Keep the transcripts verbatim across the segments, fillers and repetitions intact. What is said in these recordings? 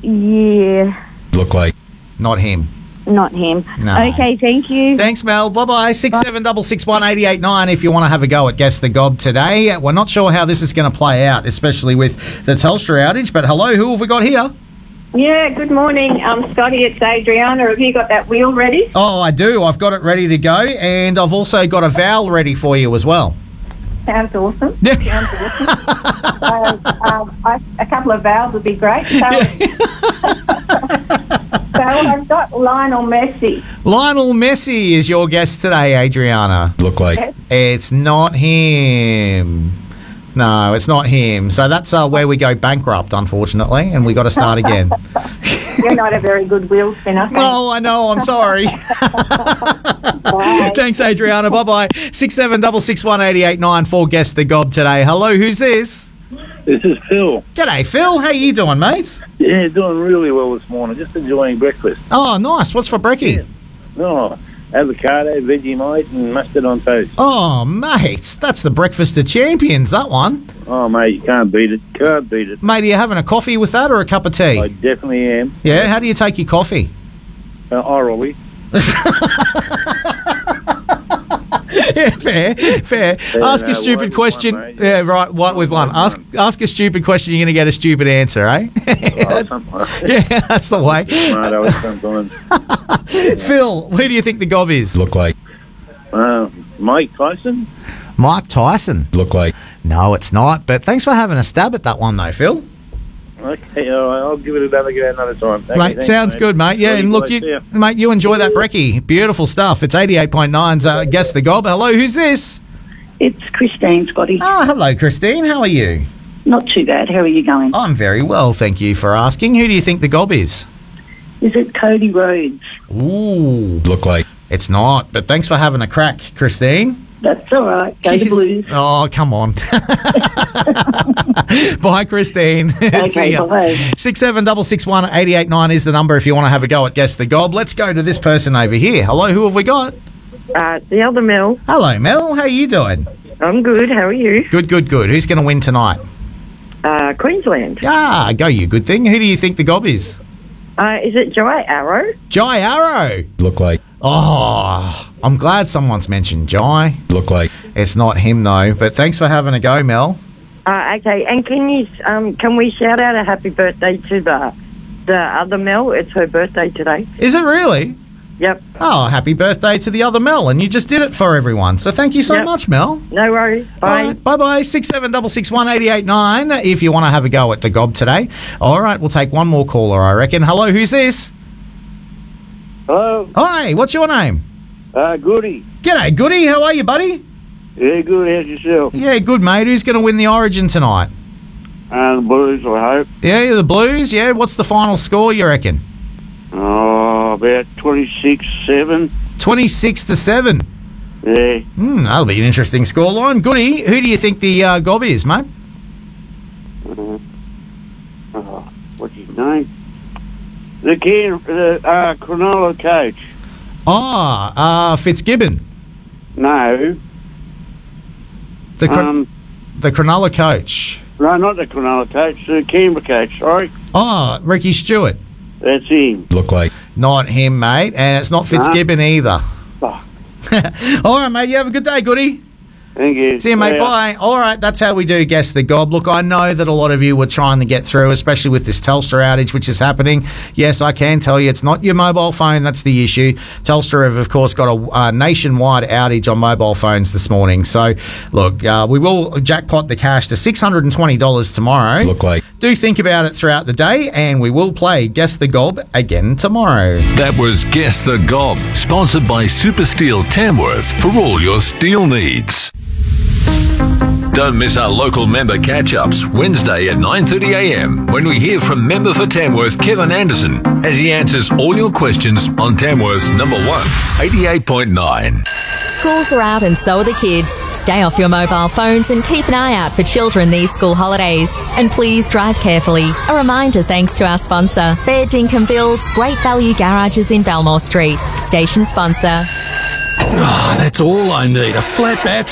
yeah, Look like. Not him. not him. No. Okay, thank you. Thanks, Mel. Bye-bye. six seven six six one eight eight nine if you want to have a go at Guess the Gob today. We're not sure how this is going to play out, especially with the Telstra outage, but hello, who have we got here? Yeah, good morning, um, Scotty. It's Adriana. Have you got that wheel ready? Oh, I do. I've got it ready to go, and I've also got a vowel ready for you as well. Sounds awesome. Sounds awesome. so, um, I, a couple of vowels would be great. So, so I've got Lionel Messi. Lionel Messi is your guest today, Adriana. Look like. Yes. It's not him. No, it's not him. So that's uh, where we go bankrupt, unfortunately, and we got to start again. You're not a very good wheel spinner. Oh, I know. I'm sorry. Bye. Thanks, Adriana. Bye-bye. six seven six six one eight eight nine for Guess the Gob today. Hello, who's this? This is Phil. G'day, Phil. How you doing, mate? Yeah, doing really well this morning. Just enjoying breakfast. Oh, nice. What's for brekkie? Oh, avocado, Vegemite, and mustard on toast. Oh, mate. That's the breakfast of champions, that one. Oh, mate, you can't beat it. Can't beat it. Mate, are you having a coffee with that or a cup of tea? I definitely am. Yeah? How do you take your coffee? Uh, orally. Yeah, fair, fair. Ask no, a stupid white with question. one, mate. Yeah, right, white with one. with Ask one. ask a stupid question, you're going to get a stupid answer, eh? Oh, sometimes. Yeah, that's the way. Smart always sometimes. Phil, who do you think the gob is? Look like. Uh, Mike Tyson? Mike Tyson. Look like. No, it's not, but thanks for having a stab at that one, though, Phil. Okay, all right, I'll give it another go another time. Okay, Mate, thanks, sounds mate. good, mate. Yeah, Bloody and look, close, you, yeah. mate, you enjoy that brekkie. Beautiful stuff. It's eighty-eight point nine's uh, Guess the Gob. Hello, who's this? It's Christine, Scotty. Ah, hello, Christine. How are you? Not too bad. How are you going? I'm very well, thank you for asking. Who do you think the gob is? Is it Cody Rhodes? Ooh. Look like. It's not, but thanks for having a crack, Christine. That's all right. Go the Jeez. Blues. Oh, come on. Bye, Christine. See Okay, ya. bye. six seven six six one eight eight nine is the number if you want to have a go at Guess the Gob. Let's go to this person over here. Hello, who have we got? Uh, the other Mel. Hello, Mel. How are you doing? I'm good. How are you? Good, good, good. Who's going to win tonight? Uh, Queensland. Ah, go you, good thing. Who do you think the gob is? Uh, is it Jai Arrow? Jai Arrow. Look like. Oh, I'm glad someone's mentioned Jai. Look like. It's not him, though, but thanks for having a go, Mel. Uh, okay, and can you um, can we shout out a happy birthday to the the other Mel? It's her birthday today. Is it really? Yep. Oh, happy birthday to the other Mel, and you just did it for everyone. So thank you so Yep. much, Mel. No worries. Bye. All right, bye-bye. six seven six six one eight eight nine if you want to have a go at the gob today. All right, we'll take one more caller, I reckon. Hello, who's this? Hello, Hi, what's your name? uh, Goody. G'day, Goody. How are you, buddy? Yeah, good. How's yourself? Yeah, good, mate. Who's going to win the Origin tonight? Uh, the Blues, I hope. Yeah, the Blues. Yeah, what's the final score, you reckon? Oh, about twenty-six seven. twenty-six to seven. Yeah. Hmm, that'll be an interesting scoreline. Goody, who do you think the uh, gob is, mate? Uh, oh, what's his name? The Ken, the uh, Cronulla coach. Ah, uh, Fitzgibbon. No. The Cro- Um, the Cronulla coach. no, not the Cronulla coach. The Canberra coach. Sorry, Oh, Ricky Stewart. that's him. Look like. Not him, mate, and it's not Fitzgibbon either. Oh, All right, mate, you have a good day, Goody. thank you. See you, mate. Yeah. Bye. All right, that's how we do Guess the Gob. Look, I know that a lot of you were trying to get through, especially with this Telstra outage, which is happening. Yes, I can tell you it's not your mobile phone that's the issue. Telstra have, of course, got a uh, nationwide outage on mobile phones this morning. So, look, uh, we will jackpot the cash to six hundred twenty dollars tomorrow. Look like. Do think about it throughout the day, and we will play Guess the Gob again tomorrow. That was Guess the Gob, sponsored by Super Steel Tamworth for all your steel needs. Don't miss our local member catch-ups Wednesday at nine thirty a m when we hear from member for Tamworth Kevin Anderson as he answers all your questions on Tamworth's number one, eighty-eight point nine. Schools are out and so are the kids. Stay off your mobile phones and keep an eye out for children these school holidays. And please drive carefully. A reminder thanks to our sponsor, Fair Dinkum Builds, Great Value Garages in Belmore Street. Station sponsor. Oh, that's all I need, a flat battery.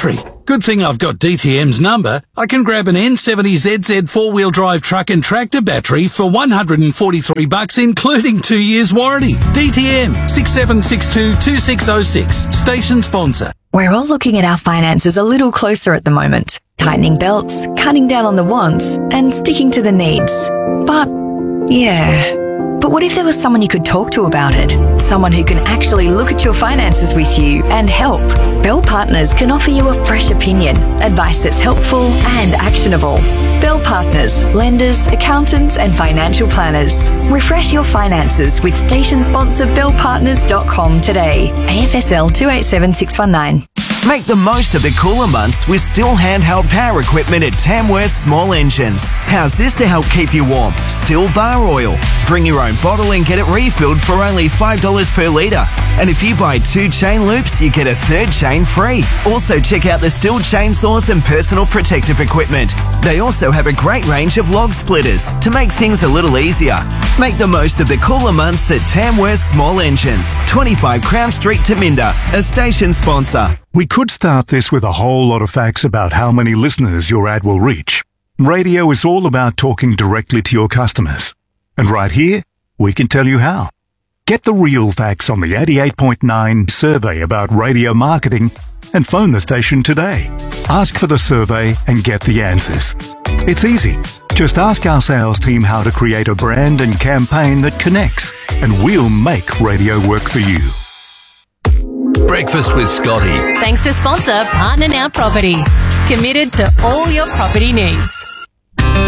Good thing I've got D T M's number. I can grab an N seventy Z Z four-wheel drive truck and tractor battery for one hundred forty-three bucks, including two years warranty. D T M, six seven six two, two six zero six. Station sponsor. We're all looking at our finances a little closer at the moment. Tightening belts, cutting down on the wants, and sticking to the needs. But, yeah... But what if there was someone you could talk to about it? Someone who can actually look at your finances with you and help. Bell Partners can offer you a fresh opinion, advice that's helpful and actionable. Bell Partners, lenders, accountants and financial planners. Refresh your finances with station sponsor bell partners dot com today. A F S L two eight seven six one nine. Make the most of the cooler months with Stihl handheld power equipment at Tamworth Small Engines. How's this to help keep you warm? Stihl bar oil. Bring your own bottle and get it refilled for only five dollars per litre. And if you buy two chain loops, you get a third chain free. Also check out the Stihl chainsaws and personal protective equipment. They also have a great range of log splitters to make things a little easier. Make the most of the cooler months at Tamworth Small Engines, twenty-five Crown Street, Taminda, a station sponsor. We could start this with a whole lot of facts about how many listeners your ad will reach. Radio is all about talking directly to your customers. And right here, we can tell you how. Get the real facts on the eighty-eight point nine survey about radio marketing and phone the station today. Ask for the survey and get the answers. It's easy. Just ask our sales team how to create a brand and campaign that connects, and we'll make radio work for you. Breakfast with Scotty. Thanks to sponsor Partner Now Property. Committed to all your property needs.